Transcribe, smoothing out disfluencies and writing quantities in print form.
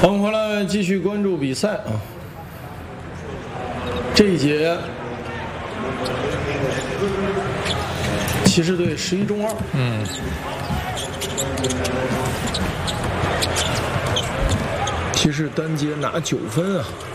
欢迎回来，继续关注比赛啊！这一节，骑士队11中2。骑士单节拿9分啊！